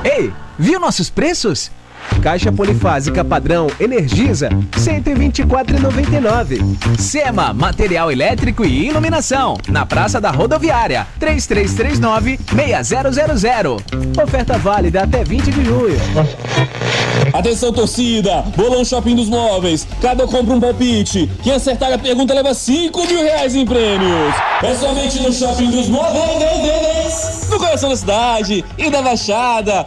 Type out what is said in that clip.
Ei, viu nossos preços? Caixa polifásica padrão Energisa, R$ 124,99. SEMA, material elétrico e iluminação, na Praça da Rodoviária, 3339-6000. Oferta válida até 20 de julho. Atenção, torcida! Bolão Shopping dos Móveis. Cada compra um palpite. Quem acertar a pergunta leva R$5.000 em prêmios. É somente no Shopping dos Móveis, no coração da cidade e da Baixada.